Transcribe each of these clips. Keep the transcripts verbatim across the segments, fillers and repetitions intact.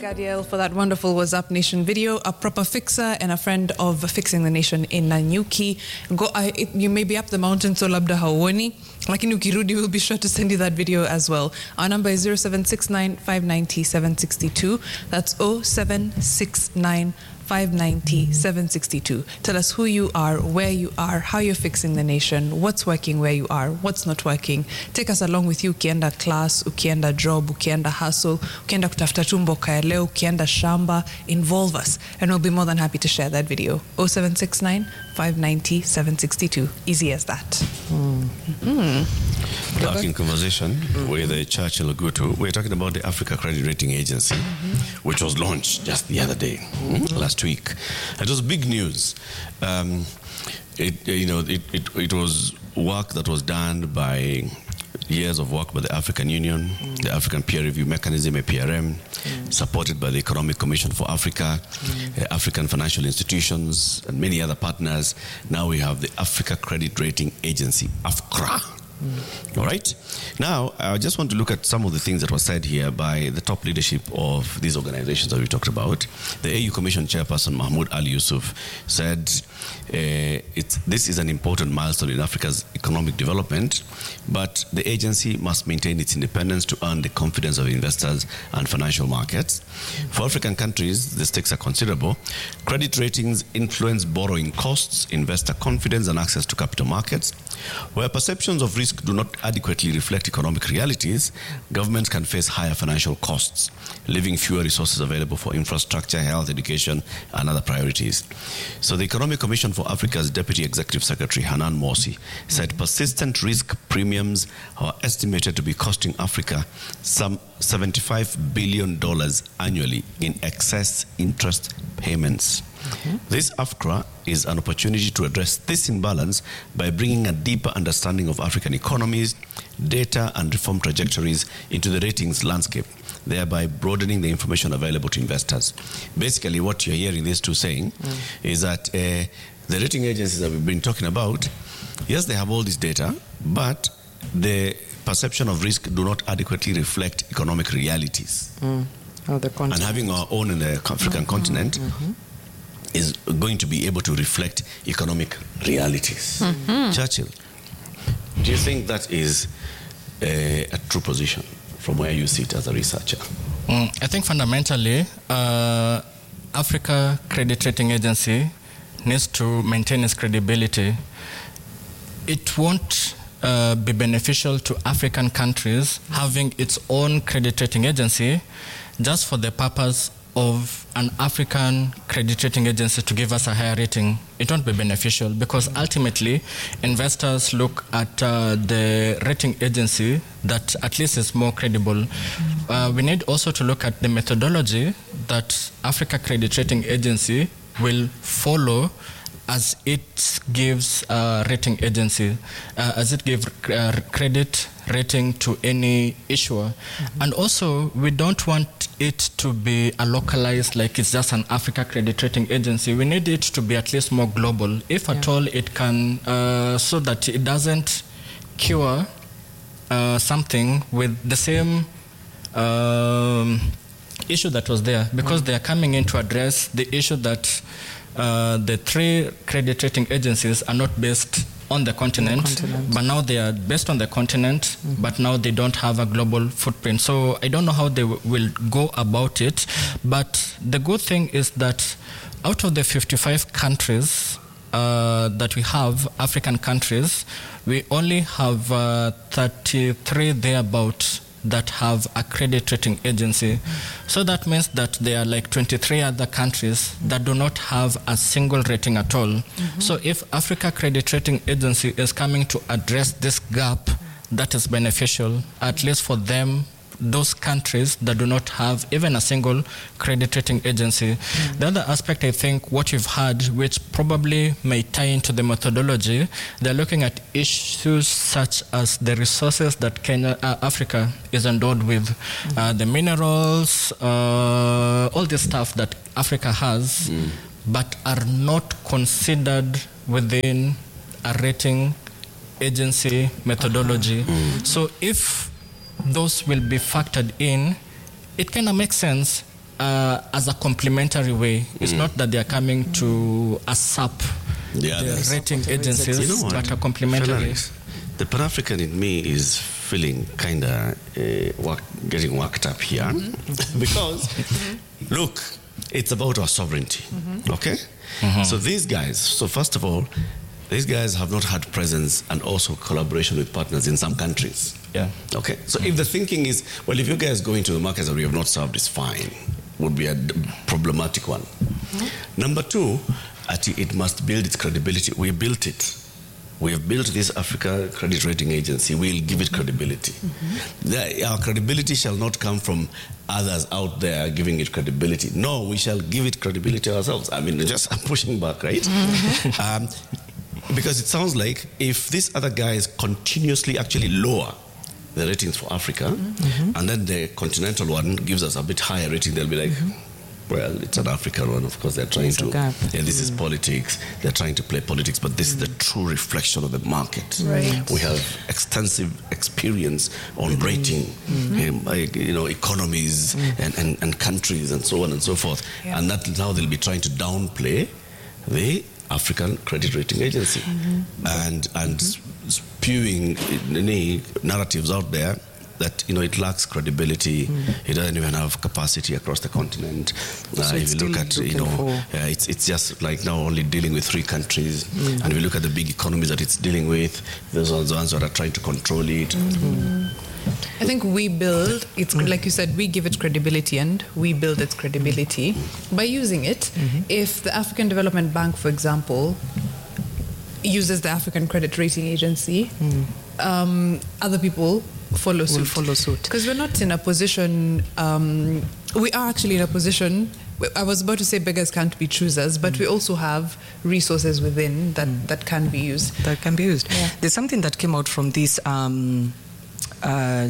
Gadiel for that wonderful What's Up Nation video, a proper fixer and a friend of Fixing the Nation in Nanyuki. Go, I, it, you may be up the mountain, so labda hauoni, lakini ukirudi, we'll be sure to send you that video as well. Our number is zero seven six nine, five nine zero, seven six two. That's zero seven six nine, five nine zero, seven six two. Tell us who you are, where you are, how you're fixing the nation, what's working where you are, what's not working. Take us along with you ukienda class, ukienda job, ukienda hustle, ukienda kutafuta tumbo kaeleo, ukienda shamba. Involve us and we'll be more than happy to share that video. zero seven six nine, five nine zero, seven six two. Easy as that. Mm. Mm. Back in conversation mm-hmm. with uh, Churchill Ogutu, we're talking about the Africa Credit Rating Agency, mm-hmm. which was launched just the other day, mm-hmm. last week. It was big news. Um, it, you know, it, it, it was work that was done by years of work by the African Union, mm. the African Peer Review Mechanism, A P R M, mm. supported by the Economic Commission for Africa, mm. uh, African financial institutions, and many other partners. Now we have the Africa Credit Rating Agency, AFCRA. Mm. All right. Now, I just want to look at some of the things that were said here by the top leadership of these organizations that we talked about. The A U Commission Chairperson, Mahmoud Ali Yusuf, said uh, it's, this is an important milestone in Africa's economic development, but the agency must maintain its independence to earn the confidence of investors and financial markets. For African countries, the stakes are considerable. Credit ratings influence borrowing costs, investor confidence, and access to capital markets. Where perceptions of risk do not adequately reflect economic realities, governments can face higher financial costs, leaving fewer resources available for infrastructure, health, education, and other priorities. So the Economic Commission for Africa's Deputy Executive Secretary, Hanan Morsi, said persistent risk premiums are estimated to be costing Africa some seventy-five billion dollars annually in excess interest payments. Mm-hmm. This AFCRA is an opportunity to address this imbalance by bringing a deeper understanding of African economies, data, and reform trajectories into the ratings landscape, thereby broadening the information available to investors. Basically, what you're hearing these two saying mm. is that uh, the rating agencies that we've been talking about, yes, they have all this data, but the perception of risk do not adequately reflect economic realities. Mm. Oh, the and having our own in the African mm-hmm. continent mm-hmm. is going to be able to reflect economic realities. Mm-hmm. Churchill, do you think that is a, a true position from where you sit as a researcher? Mm, I think fundamentally, uh, Africa Credit Rating Agency needs to maintain its credibility. It won't uh, be beneficial to African countries having its own credit rating agency just for the purpose of an African credit rating agency to give us a higher rating. It won't be beneficial because ultimately investors look at uh, the rating agency that at least is more credible. Uh, we need also to look at the methodology that Africa Credit Rating Agency will follow as it gives a rating agency, uh, as it gives uh, credit rating to any issuer. Mm-hmm. And also, we don't want it to be a localized, like it's just an Africa Credit Rating Agency. We need it to be at least more global, if yeah. at all it can, uh, so that it doesn't cure uh, something with the same um, issue that was there, because mm. they are coming in to address the issue that uh, the three credit rating agencies are not based on the continent, the continent, but now they are based on the continent, mm-hmm. but now they don't have a global footprint. So I don't know how they w- will go about it, but the good thing is that out of the fifty-five countries uh, that we have, African countries, we only have uh, thirty-three thereabout that have a credit rating agency. Mm-hmm. So that means that there are like twenty-three other countries that do not have a single rating at all. Mm-hmm. So if Africa Credit Rating Agency is coming to address this gap, that is beneficial, at least for them, those countries that do not have even a single credit rating agency. Mm-hmm. The other aspect, I think, what you've had, which probably may tie into the methodology, they're looking at issues such as the resources that Kenya, uh, Africa is endowed with, mm-hmm. uh, the minerals, uh, all this stuff that Africa has, mm. but are not considered within a rating agency methodology. Uh-huh. Mm. So if those will be factored in, it kind of makes sense uh, as a complementary way. It's mm. not that they are coming mm. to usurp yeah, the rating agencies, you know but are complementary. The Pan-African in me is feeling kind of uh, work, getting worked up here mm-hmm. because, mm-hmm. look, it's about our sovereignty, mm-hmm. okay? Mm-hmm. So these guys, so first of all, these guys have not had presence and also collaboration with partners in some countries. Yeah. Okay. So mm-hmm. if the thinking is, well, if you guys go into the markets that we have not served, it's fine, would be a problematic one. Mm-hmm. Number two, it must build its credibility. We built it. We have built this Africa Credit Rating Agency. We'll give it credibility. Mm-hmm. The, our credibility shall not come from others out there giving it credibility. No, we shall give it credibility ourselves. I mean, just I'm pushing back, right? Mm-hmm. um, because it sounds like if these other guys continuously actually lower the ratings for Africa, mm-hmm. and then the continental one gives us a bit higher rating, they'll be like, mm-hmm. well, it's an African one, of course, they're trying There's to, yeah, this mm. is politics, they're trying to play politics, but this mm. is the true reflection of the market. Right. We have extensive experience on mm. rating, mm-hmm. um, you know, economies mm. and, and, and countries and so on and so forth. Yeah. And that now they'll be trying to downplay the African Credit Rating Agency mm-hmm. and, and mm-hmm. spewing any narratives out there that, you know, it lacks credibility. Mm. It doesn't even have capacity across the continent. Uh, so if you look at, you know, uh, it's it's just like now only dealing with three countries. Mm. And if you look at the big economies that it's dealing with, those are the ones that are trying to control it. Mm-hmm. I think we build, it's mm. like you said, we give it credibility and we build its credibility by using it. Mm-hmm. If the African Development Bank, for example, uses the African Credit Rating Agency, mm. um, other people follow suit. Will follow suit. Because we're not in a position, um, we are actually in a position, I was about to say beggars can't be choosers, but mm. we also have resources within that, mm. that can be used. That can be used. Yeah. There's something that came out from this, um, uh,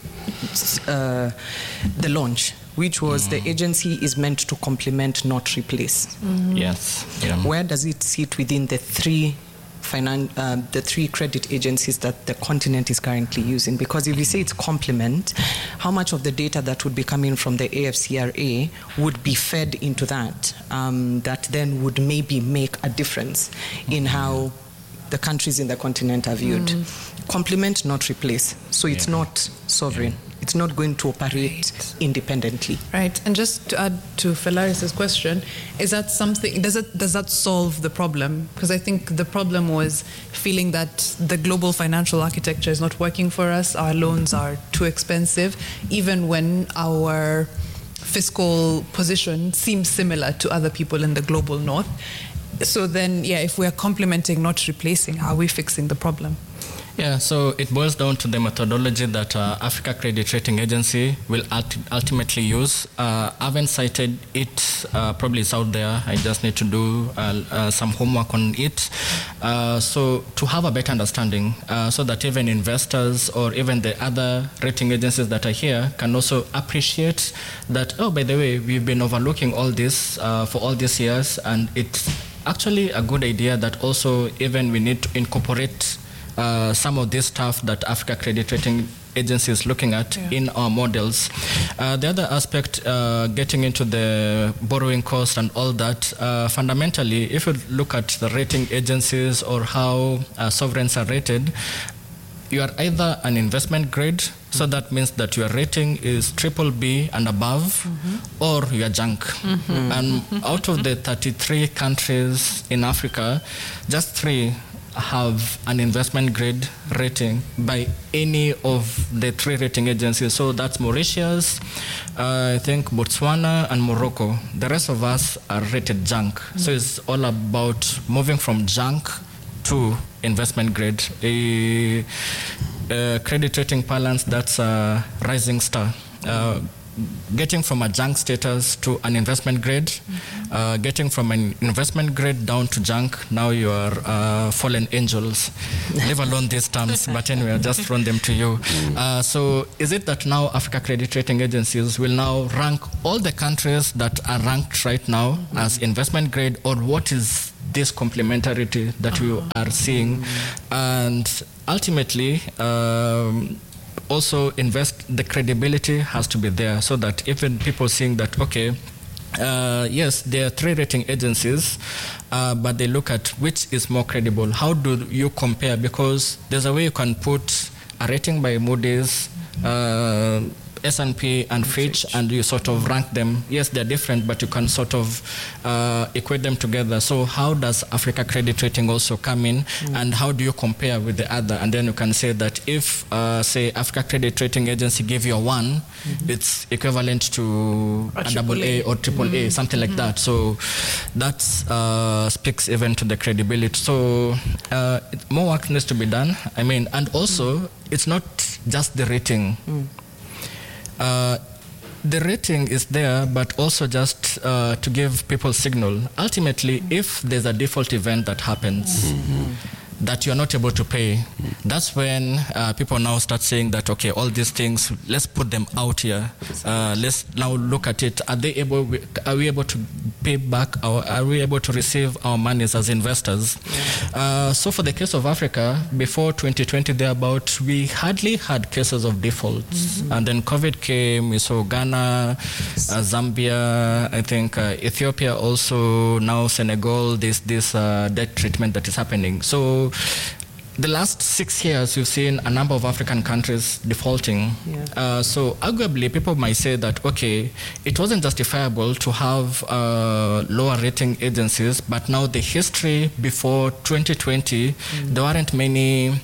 uh, the launch, which was mm. the agency is meant to complement, not replace. Mm-hmm. Yes. Yeah. Where does it sit within the three Finan- uh, the three credit agencies that the continent is currently using? Because if you say it's complement, how much of the data that would be coming from the A F C R A would be fed into that, um, that then would maybe make a difference in how the countries in the continent are viewed? Mm. Complement, not replace. So it's yeah. not sovereign. Yeah. It's not going to operate right. independently. Right. And just to add to Felaris's question, is that something, does it does that solve the problem? Because I think the problem was feeling that the global financial architecture is not working for us, our loans are too expensive, even when our fiscal position seems similar to other people in the global north. So then, yeah, if we are complementing, not replacing, how are we fixing the problem? Yeah, so it boils down to the methodology that uh, Africa Credit Rating Agency will ulti- ultimately use. Uh, I haven't cited it, uh, probably it's out there. I just need to do uh, uh, some homework on it. Uh, so to have a better understanding, uh, so that even investors or even the other rating agencies that are here can also appreciate that, oh, by the way, we've been overlooking all this uh, for all these years, and it's actually a good idea that also even we need to incorporate Uh, some of this stuff that Africa Credit Rating Agency is looking at yeah. in our models. Uh, the other aspect, uh, getting into the borrowing cost and all that, uh, fundamentally, if you look at the rating agencies or how uh, sovereigns are rated, you are either an investment grade, mm-hmm. so that means that your rating is triple B and above, mm-hmm. or you are junk. Mm-hmm. And mm-hmm. out of the thirty-three countries in Africa, just three have an investment grade rating by any of the three rating agencies. So that's Mauritius, uh, I think Botswana and Morocco. The rest of us are rated junk. Mm-hmm. So it's all about moving from junk to investment grade. A, a credit rating balance, that's a rising star. Uh, getting from a junk status to an investment grade, mm-hmm. uh, getting from an investment grade down to junk, now you are uh, fallen angels. Leave alone these terms, but anyway, I'll just run them to you. Uh, so is it that now Africa Credit Rating Agencies will now rank all the countries that are ranked right now mm-hmm. as investment grade, or what is this complementarity that we are seeing? And ultimately, um, also invest, the credibility has to be there so that even people seeing that, okay, uh, yes, there are three rating agencies, uh, but they look at which is more credible. How do you compare? Because there's a way you can put a rating by Moody's, uh, S and P and Fitch, and you sort of rank them. Yes, they're different, but you can sort of uh, equate them together. So how does Africa Credit Rating also come in, mm. and how do you compare with the other? And then you can say that if, uh, say, Africa Credit Rating Agency gave you a one, mm-hmm. it's equivalent to a, a double A or triple mm-hmm. A, something like mm-hmm. that. So that uh, speaks even to the credibility. So uh, it, more work needs to be done. I mean, and also, mm. it's not just the rating. Mm. Uh, the rating is there, but also just uh, to give people signal. Ultimately, mm-hmm. if there's a default event that happens, mm-hmm. that you're not able to pay, mm-hmm. that's when uh, people now start saying that, okay, all these things, let's put them out here. Uh, let's now look at it. Are they able? Are we able to pay back? Our, are we able to receive our monies as investors? Yeah. Uh, so for the case of Africa, before twenty twenty, thereabout, we hardly had cases of defaults. Mm-hmm. And then COVID came, we saw Ghana, yes. uh, Zambia, I think uh, Ethiopia also, now Senegal, this, this uh, debt treatment that is happening. So the last six years, we've seen a number of African countries defaulting. Yeah. Uh, so arguably, people might say that, okay, it wasn't justifiable to have uh, lower rating agencies, but now the history before twenty twenty, mm. there weren't many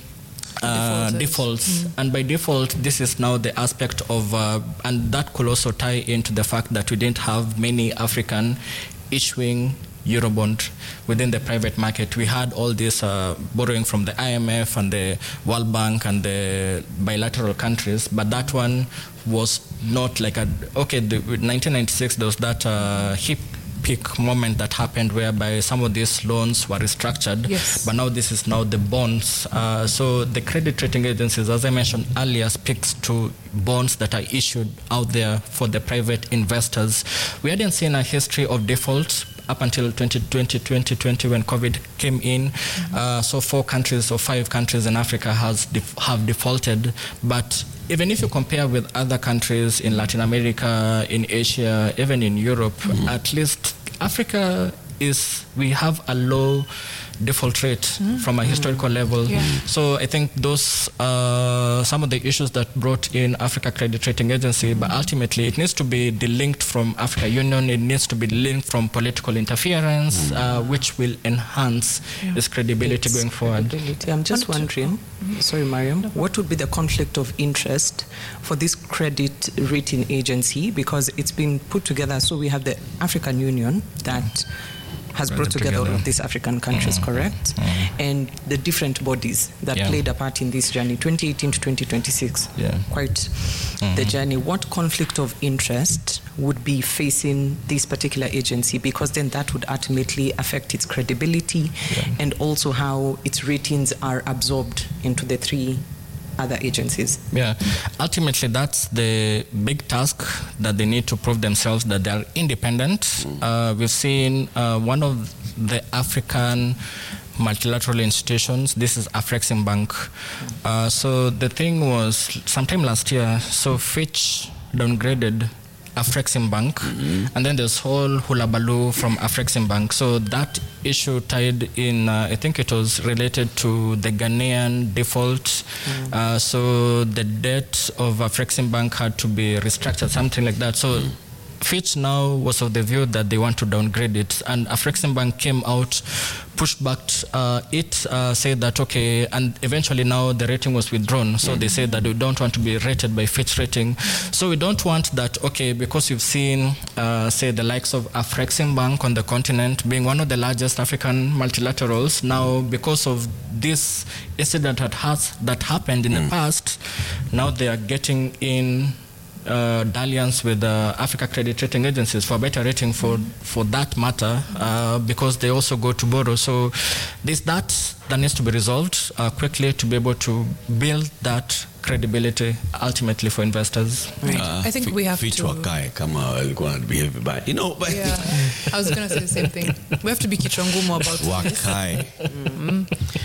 Uh, defaults, mm. and by default, this is now the aspect of, uh, and that could also tie into the fact that we didn't have many African issuing Eurobond within the private market. We had all this uh, borrowing from the I M F and the World Bank and the bilateral countries, but that one was not like a, okay, the, nineteen ninety-six, there was that uh, hip peak moment that happened whereby some of these loans were restructured, yes. but now this is now the bonds. Uh, so the credit rating agencies, as I mentioned earlier, speaks to bonds that are issued out there for the private investors. We hadn't seen a history of defaults up until twenty twenty, twenty twenty when COVID came in. Mm-hmm. Uh, so four countries or five countries in Africa has def- have defaulted. But even if you compare with other countries in Latin America, in Asia, even in Europe, mm-hmm. at least Africa is, we have a low default rate mm-hmm. from a historical mm-hmm. level. Yeah. So I think those are some of the issues that brought in Africa Credit Rating Agency, mm-hmm. but ultimately it needs to be delinked from Africa Union, it needs to be linked from political interference, mm-hmm. uh, which will enhance yeah. its credibility it's going forward. Credibility. I'm just wondering, mm-hmm. sorry Mariam, what would be the conflict of interest for this credit rating agency? Because it's been put together, so we have the African Union that mm-hmm. has brought together, together all of these African countries, mm. correct? Mm. And the different bodies that yeah. played a part in this journey, twenty eighteen to twenty twenty-six, yeah. quite mm-hmm. the journey. What conflict of interest would be facing this particular agency? Because then that would ultimately affect its credibility yeah. and also how its ratings are absorbed into the three other agencies. Yeah, ultimately that's the big task that they need to prove themselves that they are independent. Mm. Uh, we've seen uh, one of the African multilateral institutions, this is Afreximbank. Mm. Uh, so the thing was, sometime last year, so Fitch downgraded Afreximbank, mm-hmm. and then there's whole hulabaloo from Afreximbank. So that issue tied in, uh, I think it was related to the Ghanaian default. Mm. Uh, so the debt of Afreximbank had to be restructured, something like that. So mm. Fitch now was of the view that they want to downgrade it, and Afreximbank came out, pushed back uh, it, uh, said that okay, and eventually now the rating was withdrawn. So mm-hmm. they said that we don't want to be rated by Fitch rating. So we don't want that, okay, because you've seen, uh, say, the likes of Afreximbank on the continent being one of the largest African multilaterals. Now, because of this incident that has that happened in mm. the past, now they are getting in Uh, dalliance with uh, Africa Credit Rating Agencies for better rating for, for that matter, uh, because they also go to borrow. So there's that that needs to be resolved uh, quickly to be able to build that credibility ultimately for investors. Right. Uh, I think f- we have Fitch to... Wakai, come on, go and behave bad. You know, but... Yeah, I was going to say the same thing. We have to be kichwangumo about Wakai. mm-hmm.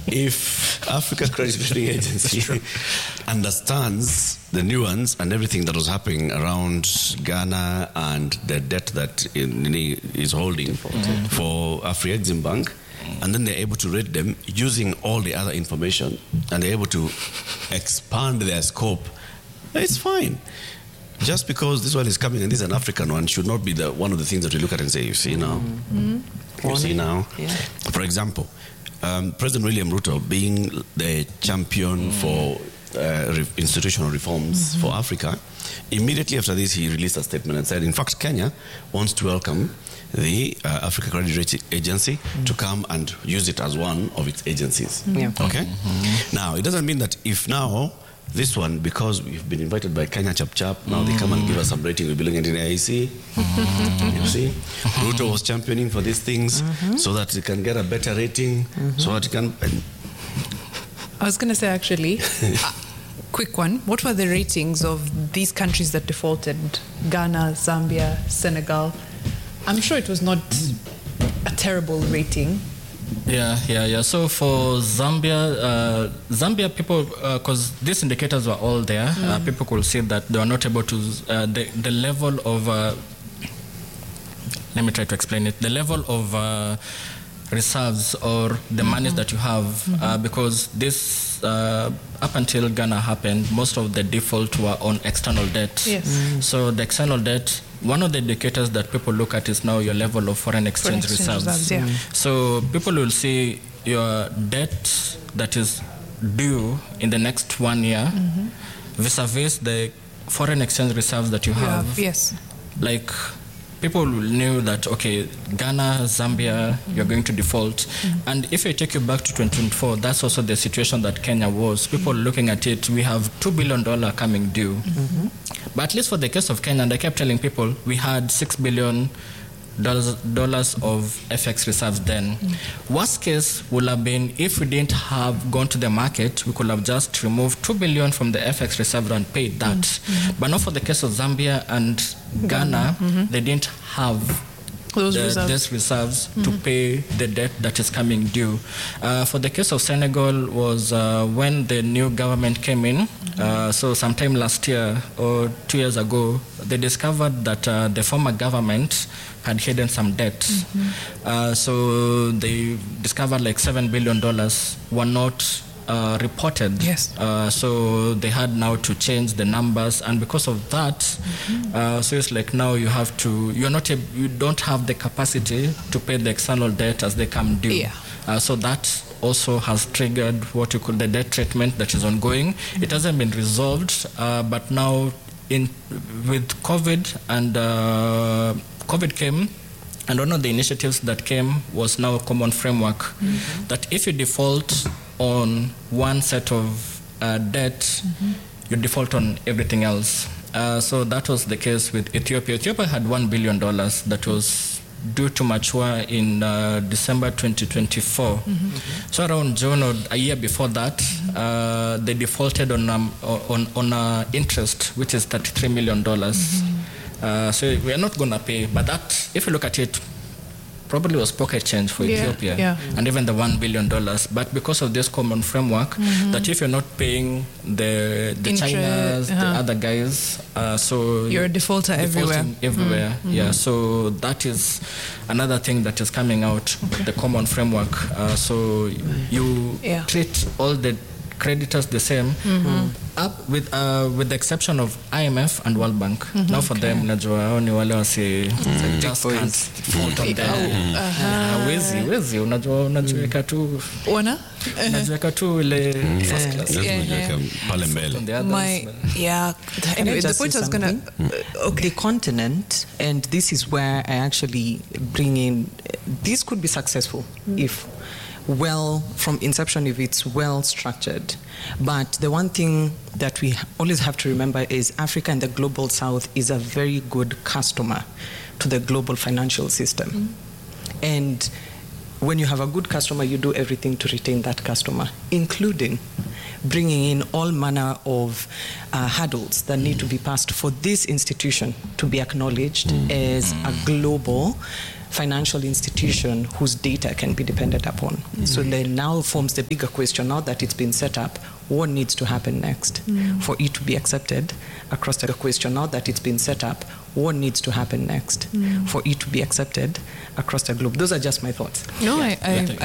if Africa Credit Rating Agency understands the nuance and everything that was happening around Ghana and the debt that it is holding mm-hmm. for Afrexim Bank, and then they're able to rate them using all the other information, and they're able to expand their scope, it's fine. Just because this one is coming and this is an African one should not be the one of the things that we look at and say, you see now, mm-hmm. you see now. Yeah. For example, um, President William Ruto being the champion mm. for uh, re- institutional reforms mm-hmm. for Africa, immediately after this he released a statement and said, in fact, Kenya wants to welcome the uh, Africa Credit Rating Agency mm. to come and use it as one of its agencies. Mm-hmm. Yeah. Okay? Mm-hmm. Now, it doesn't mean that if now this one, because we've been invited by Kenya Chap Chap, now mm. they come and give us some rating, we belong in the I C. Mm. You see? Ruto was championing for these things mm-hmm. so that they can get a better rating, mm-hmm. so that it can... I was going to say, actually, a quick one. What were the ratings of these countries that defaulted? Ghana, Zambia, Senegal. I'm sure it was not a terrible rating. Yeah, yeah, yeah. So for Zambia, uh, Zambia people, because uh, these indicators were all there, mm. uh, people could see that they were not able to, uh, the, the level of, uh, let me try to explain it, the level of uh, reserves or the mm-hmm. monies that you have, mm-hmm. uh, because this, uh, up until Ghana happened, most of the default were on external debt. Yes. Mm. So the external debt, one of the indicators that people look at is now your level of foreign exchange, foreign exchange reserves. reserves yeah. mm. So people will see your debt that is due in the next one year mm-hmm. vis-a-vis the foreign exchange reserves that you have. have yes. Like, people knew that, okay, Ghana, Zambia, mm-hmm. you're going to default. Mm-hmm. And if I take you back to twenty twenty-four, that's also the situation that Kenya was. People mm-hmm. looking at it, we have two billion dollars coming due. Mm-hmm. But at least for the case of Kenya, and I kept telling people, we had six billion dollars dollars of F X reserves then. Mm-hmm. Worst case would have been if we didn't have gone to the market, we could have just removed two billion dollars from the F X reserve and paid that. Mm-hmm. But not for the case of Zambia and Ghana, mm-hmm. they didn't have those the, reserves, these reserves mm-hmm. to pay the debt that is coming due. Uh, for the case of Senegal was uh, when the new government came in, mm-hmm. uh, so sometime last year or two years ago, they discovered that uh, the former government had hidden some debt. Mm-hmm. Uh, so they discovered like seven billion dollars were not uh, reported. Yes. Uh, so they had now to change the numbers, and because of that, mm-hmm. uh, so it's like now you have to, you're not, a, you don't have the capacity to pay the external debt as they come due. Yeah. Uh, so that also has triggered what you call the debt treatment that is ongoing. Mm-hmm. It hasn't been resolved, uh, but now in with COVID and uh, COVID came, and one of the initiatives that came was now a common framework mm-hmm. that if you default on one set of uh, debt, mm-hmm. you default on everything else. Uh, so that was the case with Ethiopia. Ethiopia had one billion dollars that was due to mature in uh, December twenty twenty-four. Mm-hmm. So around June or a year before that, mm-hmm. uh, they defaulted on um, on on uh, interest, which is thirty-three million dollars. Mm-hmm. Uh, so we are not going to pay, but that, if you look at it, probably was pocket change for yeah, Ethiopia, yeah. and even the one billion dollars. But because of this common framework, mm-hmm. that if you're not paying the the Interest, Chinas, uh-huh. the other guys, uh, so you're a defaulter everywhere. Everywhere, mm-hmm. yeah. So that is another thing that is coming out. Okay. The common framework. Uh, so you yeah. treat all the creditors the same, mm-hmm. up with uh, with the exception of I M F and World Bank. Mm-hmm. Now for okay. them, najua ni wale wasi mm-hmm. just can't fault on them. Hawezi, hawezi, unajua unajiweka tu wana unajiweka tu ile first class. Pale mbele. My yeah. Anyway, the point I was gonna uh, okay. The continent, and this is where I actually bring in. This could be successful mm. if. Well, from inception, if it's well structured. But the one thing that we always have to remember is Africa and the global south is a very good customer to the global financial system. Mm-hmm. And when you have a good customer, you do everything to retain that customer, including bringing in all manner of uh, hurdles that need to be passed for this institution to be acknowledged mm-hmm. as a global financial institution whose data can be depended upon. Mm. So then now forms the bigger question, now that it's been set up, what needs to happen next mm. for it to be accepted across the question, now that it's been set up, what needs to happen next mm. for it to be accepted across the globe? Those are just my thoughts. No, I, I,